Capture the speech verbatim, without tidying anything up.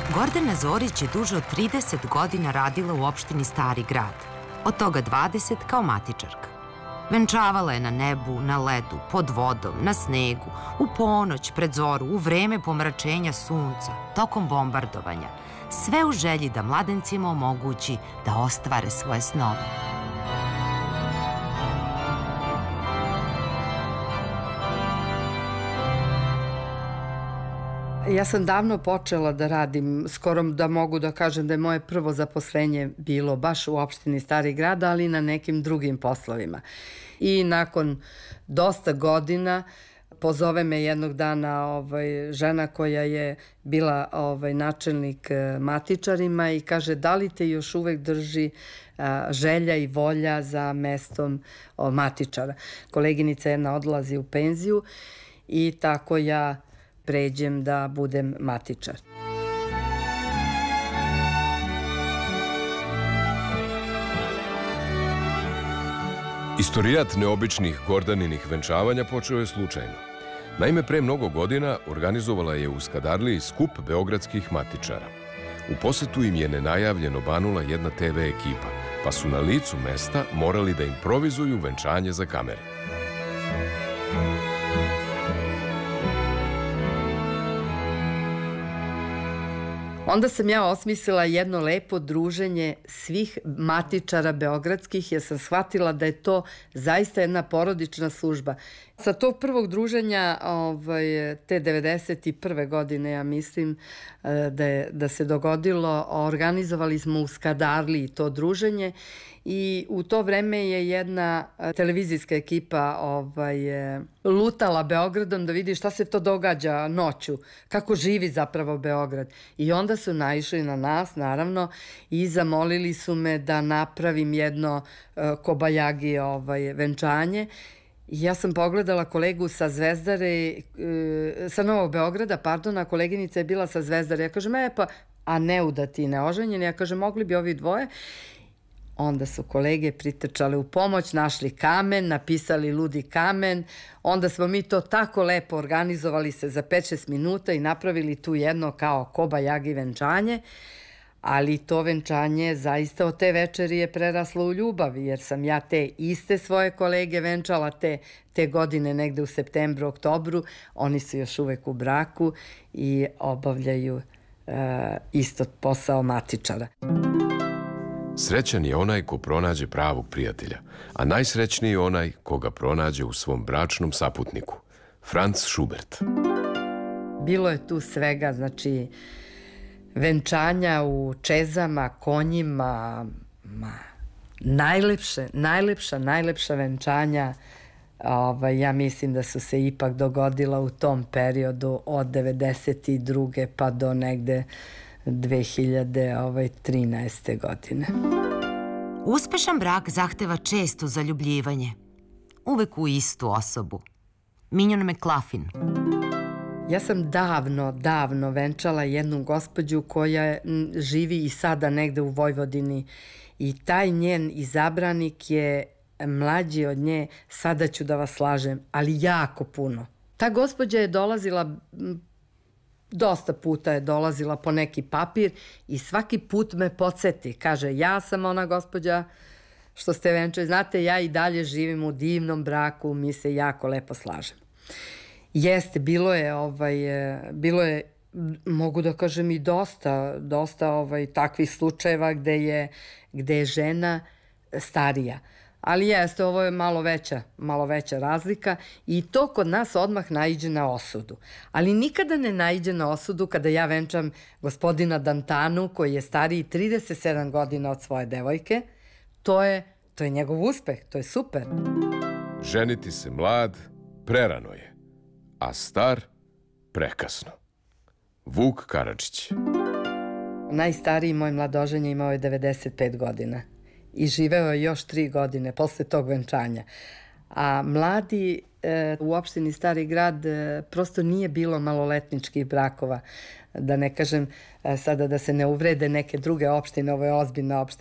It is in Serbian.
Gordana Zorić je duže od trideset godina radila u opštini Stari grad, od toga dvadeset kao matičarka. Venčavala je na nebu, na ledu, pod vodom, na snegu, u ponoć, pred zoru, u vreme pomračenja sunca, tokom bombardovanja, sve u želji da mladencima omogući da ostvare svoje snove. Ja sam davno počela da radim, skoro da mogu da kažem da je moje prvo zaposlenje bilo baš u opštini Stari grad, ali i na nekim drugim poslovima. I nakon dosta godina pozove me jednog dana ovaj, žena koja je bila ovaj, načelnik matičarima i kaže da li te još uvek drži a, želja i volja za mestom o, matičara. Koleginica jedna odlazi u penziju i tako ja pređem da budem matičar. Istorijat neobičnih Gordaninih venčavanja počeo je slučajno. Naime, pre mnogo godina organizovala je u Skadarliji skup beogradskih matičara. U posetu im je nenajavljeno banula jedna te ve ekipa, pa su na licu mesta morali da improvizuju venčanje za kamere. Onda sam ja osmislila jedno lepo druženje svih matičara beogradskih, jer sam shvatila da je to zaista jedna porodična služba. Sa tog prvog druženja, ovaj, te devedeset prve godine, ja mislim, da, je, da se dogodilo, organizovali smo u Skadarliji to druženje i u to vreme je jedna televizijska ekipa ovaj, lutala Beogradom da vidi šta se to događa noću, kako živi zapravo Beograd. I onda su naišli na nas, naravno, i zamolili su me da napravim jedno kobajagi ovaj, venčanje. Ja sam pogledala kolegu sa Zvezdare, sa Novog Beograda, pardon, a koleginica je bila sa Zvezdare. Ja kažem, e pa, a neudati i neoženjeni, ja kažem, mogli bi ovi dvoje. Onda su kolege pritrčale u pomoć, našli kamen, napisali Ludi kamen, onda smo mi to tako lepo organizovali se za pet šest minuta i napravili tu jedno kao kobajagi venčanje, ali to venčanje zaista od te večeri je preraslo u ljubav, jer sam ja te iste svoje kolege venčala te, te godine negde u septembru, oktobru, oni su još uvek u braku i obavljaju e, isto posao matičara. Srećan je onaj ko pronađe pravog prijatelja, a najsrećniji je onaj koga pronađe u svom bračnom saputniku. Franz Schubert. Bilo je tu svega, znači, venčanja u čezama, konjima, ma, najlepše, najlepša, najlepša venčanja, ovaj, ja mislim da su se ipak dogodila u tom periodu od devedeset druge pa do negde dve hiljade trinaeste. godine. Uspešan brak zahteva često zaljubljivanje. Uvek u istu osobu. Mignon McLaughlin. Ja sam davno, davno venčala jednu gospođu koja živi i sada negde u Vojvodini i taj njen izabranik je mlađi od nje, sada ću da vas slažem, ali jako puno. Ta gospođa je dolazila, dosta puta je dolazila po neki papir i svaki put me podsjeti. Kaže, ja sam ona gospođa što ste venčali. Znate, ja i dalje živim u divnom braku, mi se jako lepo slažemo. Jeste, bilo je, ovaj, bilo je, mogu da kažem i dosta, dosta ovaj, takvih slučajeva gde je, gde je žena starija. Ali jeste, ovo je malo veća, malo veća razlika i to kod nas odmah naiđe na osudu. Ali nikada ne naiđe na osudu kada ja venčam gospodina Dantanu, koji je stariji trideset sedam godina od svoje devojke. To je, to je njegov uspeh, to je super. Ženiti se mlad prerano je, a star prekasno. Vuk Karadžić. Najstariji moj mladoženje imao je devedeset pet godina i živeo je još tri godine posle tog venčanja. A mladi e, u opštini Stari grad e, prosto nije bilo maloletničkih brakova. Da ne kažem e, sada da se ne uvrede neke druge opštine, ovo je ozbiljna opština.